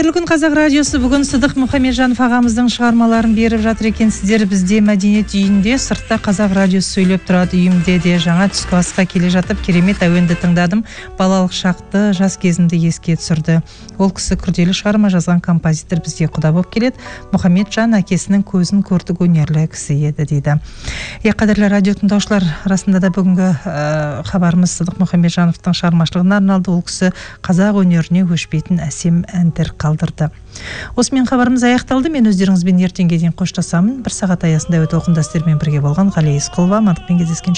Қайырлы күн, Қазақ радиосы. Бүгін Сыдық Мұхамеджанов ағамыздың шығармаларын беріп жатыр екенсіздер. Бізде мәдениет үйінде, сыртта Қазақ радиосы сөйлеп тұрады. Үйімде де жаңа түскі асқа келе жатып керемет әуенді тыңдадым. Балалық шақты, жас кезімді еске түсірді. Ол кісі күрделі шығарма жазған композитор, бізге құда болып келеді. Мұхамеджан әкесінің көзін көрдік өнерлі кісі еді дейді. Қадірлі радио тыңдаушылар арасында да бүгінгі хабарымыз Сыдық Мұхамеджановтың шығармашылығына арналды. Ол кісі қазақ өнеріне өшпейтін әсем әндер қалдырды. Осымен хабарымыз аяқталды. Мен өздеріңізбен ертеңге дейін қоштасамын. Бір сағат аясында толқында сіздермен бірге болған Ғалия Есқұлова. Амандықпен кездескенше.